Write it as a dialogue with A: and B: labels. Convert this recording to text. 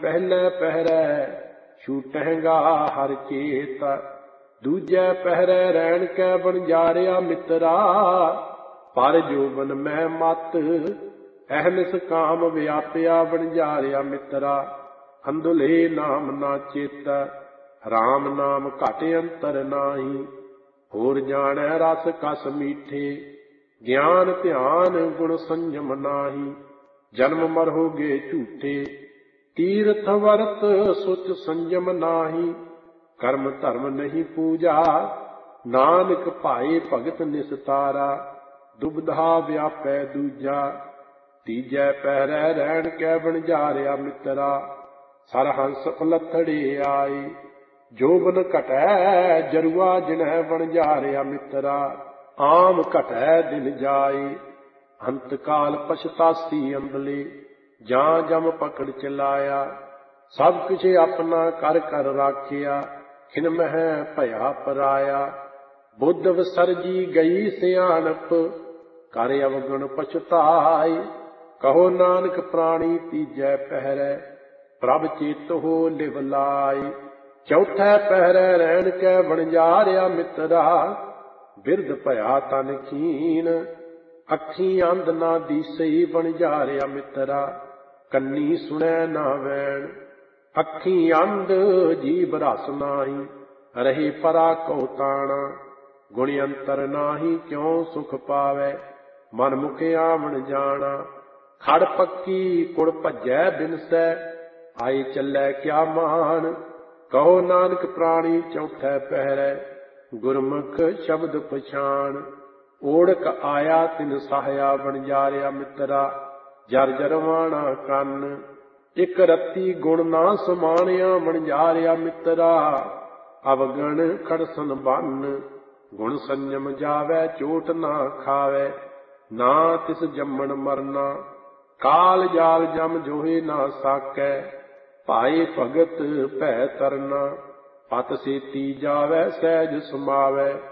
A: पहले पहरै छूटहगा हर चेत। दूजे पहरै रहन कै बनजारिया मित्रा, पर जोबन मैं मत अहनिस काम व्यापिया बनजारिया मित्रा। अंधुले नाम ना चेत राम नाम घट अंतर नाही, होर जानै रस कस मीठे ज्ञान ध्यान गुण संयम नाही। जन्म मरहोगे झूठे तीर्थ वर्त सुच संयम नाही, कर्म धर्म नहीं पूजा नानक भाए भगत निस्तारा। दुबधा व्यापै दूजा तीजै पहरै रहन कै बनजारिया मित्रा। सरहंस उलथड़े आए जोबन घटै जरुआ जिन्ह बनजारिया मित्रा। आम घटै दिन जाए अंत काल पछतासी अंबले, जां जम पकड़ चलाया। सब कुछ अपना कर कर राखिया, खिन मह भया पराया। बुद्ध विसरजी गई सियाणप, कर अवगुण पछताए। कहो नानक प्राणी तीजै पहरै, प्रभ चेत हो लिव लाए। चौथै पहरै रहन कै बनजारिया मित्रा, बिरध भया तन खीन। अखी अंध ना दिसई बनजारिया मित्रा, कन्नी सुनै ना वैण। अखी अंध जीव रस नाही, रहे परा कौ ताना। गुण अंतर नाही क्यों सुख पावै, मन मुख आवन जाना। खड़ पक्की कुड़ भजै बिनसै, आए चलै क्या मान। कहो नानक प्राणी चौथै पहरै, गुरमुख शब्द पछाण। ओढ़क आया तिन सहाया बनजारिया मित्रा, जर जरवाना कन। इक रत्ती गुण ना समानिया बनजारिया मित्रा, अवगण खड़सन बन। गुण संयम जावै चोट ना खावै, ना तिस जम्मन मरना। काल जाल जम जोहे ना साकै, भाए भगत भै तरना। पत सेती जावै सहज समावै,